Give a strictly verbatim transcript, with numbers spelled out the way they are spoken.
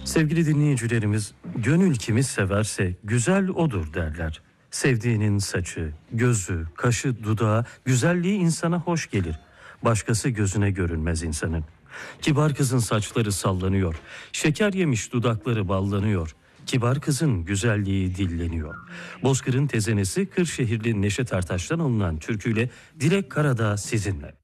Sevgili dinleyicilerimiz, gönül kimi severse güzel odur derler. Sevdiğinin saçı, gözü, kaşı, dudağı, güzelliği insana hoş gelir. Başkası gözüne görünmez insanın. Kibar kızın saçları sallanıyor. Şeker yemiş dudakları ballanıyor. Kibar kızın güzelliği dilleniyor. Bozkır'ın tezenesi Kırşehirli Neşet Ertaş'tan alınan türküyle Dilek Karadağ sizinle.